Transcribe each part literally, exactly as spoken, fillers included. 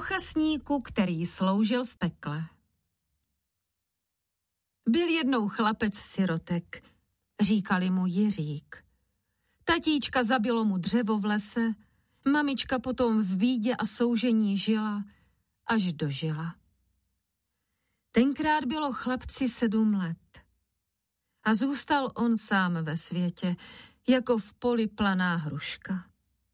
chasníku, který sloužil v pekle. Byl jednou chlapec sirotek, říkali mu Jiřík. Tatíčka zabilo mu dřevo v lese, mamička potom v bídě a soužení žila, až dožila. Tenkrát bylo chlapci sedm let a zůstal on sám ve světě, jako v poli planá hruška.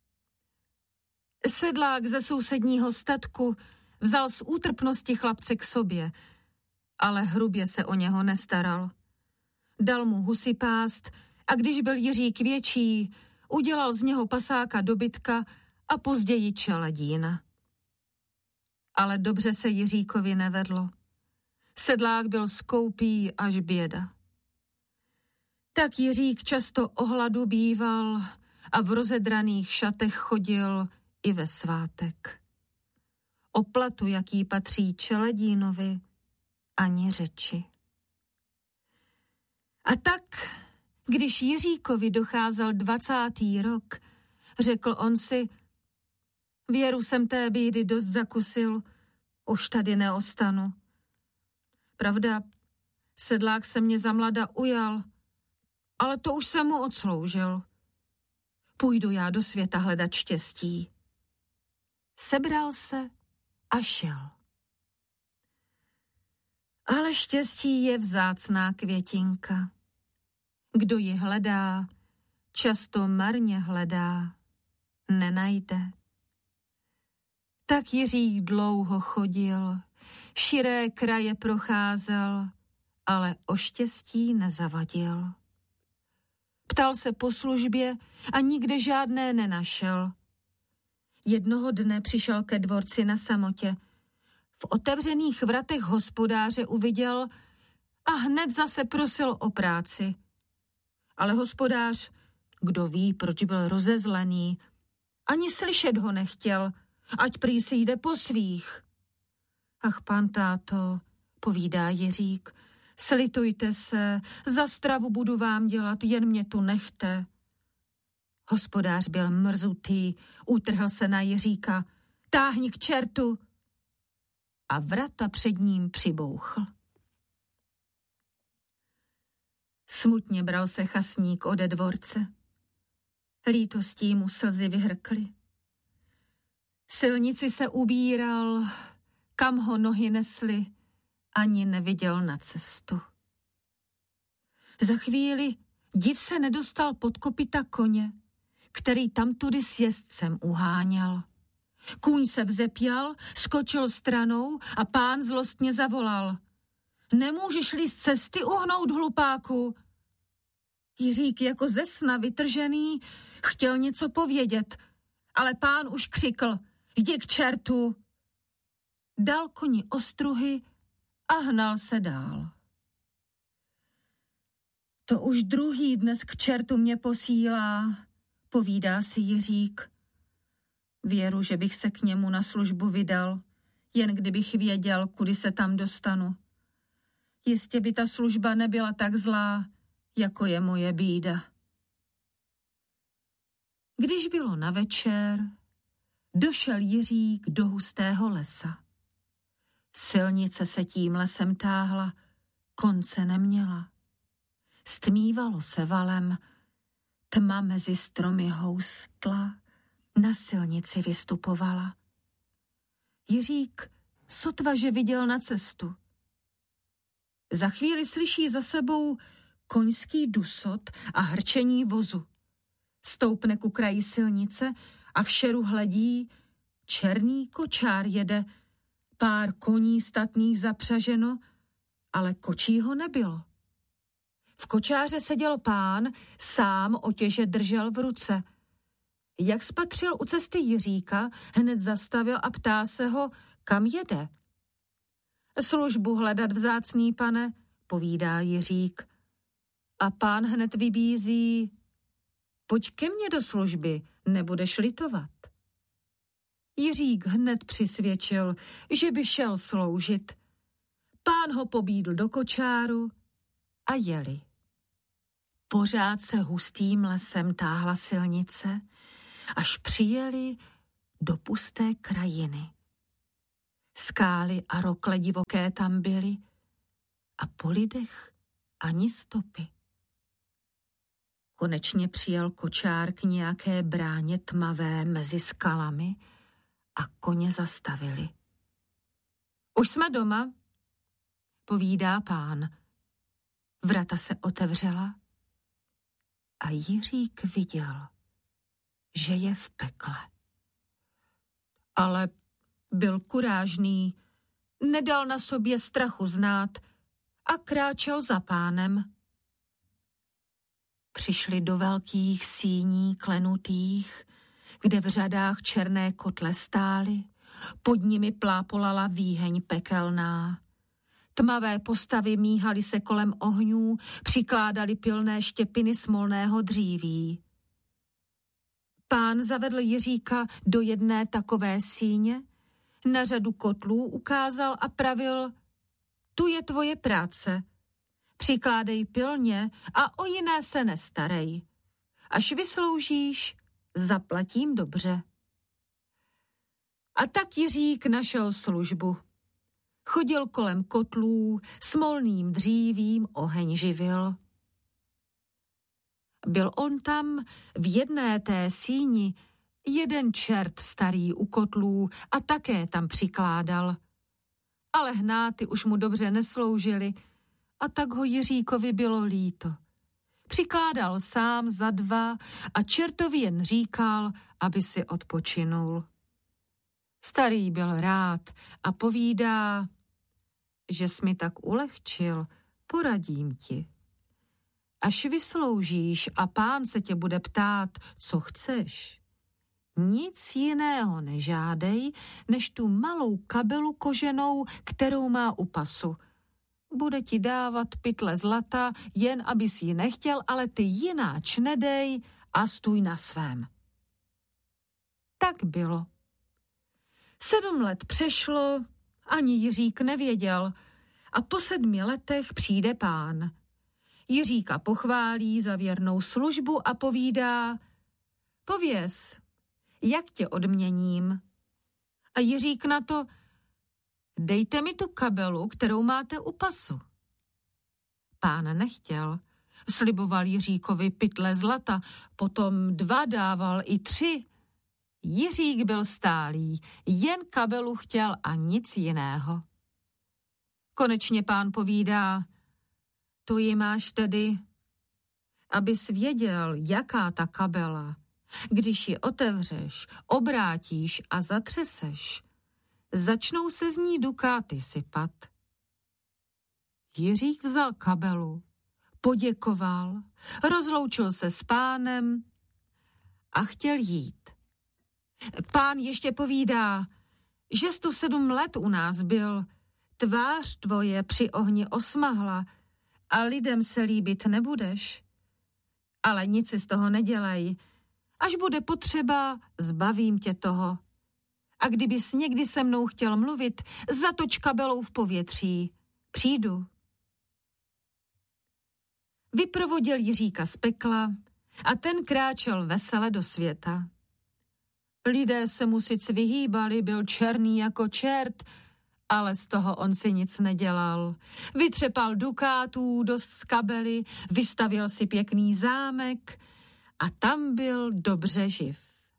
Sedlák ze sousedního statku vzal z útrpnosti chlapce k sobě, ale hrubě se o něho nestaral. Dal mu husy pást a když byl Jiřík větší, udělal z něho pasáka dobytka a později čeladína. Ale dobře se Jiříkovi nevedlo. Sedlák byl skoupý až běda. Tak Jiřík často o hladu býval a v rozedraných šatech chodil i ve svátek. O platu, jaký patří čeladínovi, ani řeči. A tak, když Jiříkovi docházel dvacátý rok, řekl on si, věru jsem té bídy dost zakusil, už tady neostanu. Pravda, sedlák se mě za mlada ujal, ale to už jsem mu odsloužil. Půjdu já do světa hledat štěstí. Sebral se a šel. Ale štěstí je vzácná květinka. Kdo ji hledá, často marně hledá, nenajde. Tak Jiřík dlouho chodil, širé kraje procházel, ale o štěstí nezavadil. Ptal se po službě a nikde žádné nenašel. Jednoho dne přišel ke dvorci na samotě. V otevřených vratech hospodáře uviděl a hned zase prosil o práci. Ale hospodář, kdo ví, proč byl rozezlený, ani slyšet ho nechtěl, ať prý si jde po svých. Ach, pan táto, povídá Jiřík, slitujte se, za stravu budu vám dělat, jen mě tu nechte. Hospodář byl mrzutý, utrhl se na Jiříka, táhni k čertu, a vrata před ním přibouchl. Smutně bral se chasník ode dvorce. Lítostí mu slzy vyhrkly. Silnici se ubíral, kam ho nohy nesly, ani neviděl na cestu. Za chvíli div se nedostal pod kopyta koně, který tamtudy s jezdcem uháněl. Kůň se vzepěl, skočil stranou a pán zlostně zavolal. Nemůžeš-li z cesty uhnout, hlupáku? Jiřík jako ze sna vytržený chtěl něco povědět, ale pán už křikl, jdi k čertu. Dal koni ostruhy a hnal se dál. To už druhý dnes k čertu mě posílá, povídá si Jiřík. Věru, že bych se k němu na službu vydal, jen kdybych věděl, kudy se tam dostanu. Jistě by ta služba nebyla tak zlá, jako je moje bída. Když bylo na večer, došel Jiřík do hustého lesa. Silnice se tím lesem táhla, konce neměla. Stmívalo se valem, tma mezi stromy houstla, na silnici vystupovala. Jiřík sotva, že viděl na cestu. Za chvíli slyší za sebou koňský dusot a hrčení vozu. Stoupne ku kraji silnice a v šeru hledí, černý kočár jede, pár koní statných zapřaženo, ale kočího nebylo. V kočáře seděl pán, sám otěže držel v ruce. Jak spatřil u cesty Jiříka, hned zastavil a ptá se ho, kam jede. Službu hledat, vzácný pane, povídá Jiřík. A pán hned vybízí, pojď ke mně do služby, nebudeš litovat. Jiřík hned přisvědčil, že by šel sloužit. Pán ho pobídl do kočáru a jeli. Pořád se hustým lesem táhla silnice, až přijeli do pusté krajiny. Skály a rokle divoké tam byly a po lidech ani stopy. Konečně přijel kočár k nějaké bráně tmavé mezi skalami a koně zastavili. Už jsme doma, povídá pán. Vrata se otevřela a Jiřík viděl, že je v pekle. Ale byl kurážný, nedal na sobě strachu znát a kráčel za pánem. Přišli do velkých síní klenutých, kde v řadách černé kotle stály, pod nimi plápolala výheň pekelná. Tmavé postavy míhaly se kolem ohňů, přikládali pilné štěpiny smolného dříví. Pán zavedl Jiříka do jedné takové síně, na řadu kotlů ukázal a pravil: tu je tvoje práce. Přikládej pilně a o jiné se nestarej. Až vysloužíš, zaplatím dobře. A tak Jiřík našel službu. Chodil kolem kotlů, smolným dřívím oheň živil. Byl on tam v jedné té síni jeden čert starý u kotlů a také tam přikládal. Ale hnáty už mu dobře nesloužili a tak ho Jiříkovi bylo líto. Přikládal sám za dva a čertovi jen říkal, aby si odpočinul. Starý byl rád a povídá, že jsi mi tak ulehčil, poradím ti. Až vysloužíš a pán se tě bude ptát, co chceš, nic jiného nežádej, než tu malou kabelu koženou, kterou má u pasu. Bude ti dávat pytle zlata, jen abys ji nechtěl, ale ty jináč nedej a stůj na svém. Tak bylo. Sedm let přešlo, ani Jiřík nevěděl, a po sedmi letech přijde pán. Jiříka pochválí za věrnou službu a povídá: pověz, jak tě odměním? A Jiřík na to: dejte mi tu kabelu, kterou máte u pasu. Pán nechtěl. Sliboval Jiříkovi pytle zlata, potom dva dával i tři. Jiřík byl stálý, jen kabelu chtěl a nic jiného. Konečně pán povídá: to ji máš tedy, abys věděl, jaká ta kabela. Když ji otevřeš, obrátíš a zatřeseš, začnou se z ní dukáty sypat. Jiřík vzal kabelu, poděkoval, rozloučil se s pánem a chtěl jít. Pán ještě povídá, že jsi tu sedm let u nás byl, tvář tvoje při ohni osmahla a lidem se líbit nebudeš. Ale nic si z toho nedělej. Až bude potřeba, zbavím tě toho. A kdybys někdy se mnou chtěl mluvit, zatoč kabelou v povětří. Přijdu. Vyprovodil Jiříka z pekla a ten kráčel vesele do světa. Lidé se mu sice vyhýbali, byl černý jako čert, ale z toho on si nic nedělal. Vytřepal dukátů dost z kabely, vystavěl si pěkný zámek a tam byl dobře živ.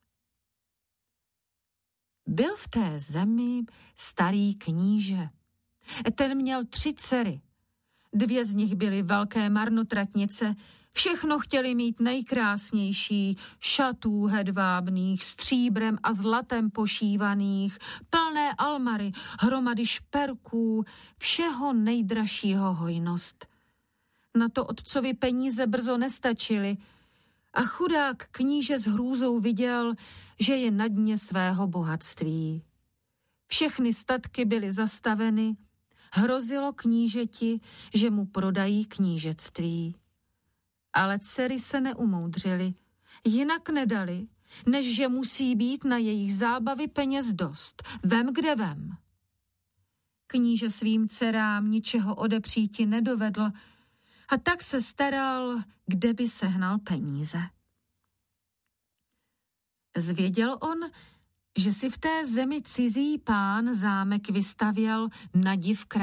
Byl v té zemi starý kníže. Ten měl tři dcery. Dvě z nich byly velké marnotratnice, všechno chtěli mít nejkrásnější, šatů hedvábných, stříbrem a zlatem pošívaných, plné almary, hromady šperků, všeho nejdražšího hojnost. Na to otcovi peníze brzo nestačily a chudák kníže s hrůzou viděl, že je na dně svého bohatství. Všechny statky byly zastaveny, hrozilo knížeti, že mu prodají knížectví. Ale dcery se neumoudřily, jinak nedali, než že musí být na jejich zábavy peněz dost. Vem, kde vem. Kníže svým dcerám ničeho odepříti nedovedl a tak se staral, kde by sehnal peníze. Zvěděl on, že si v té zemi cizí pán zámek vystavěl na div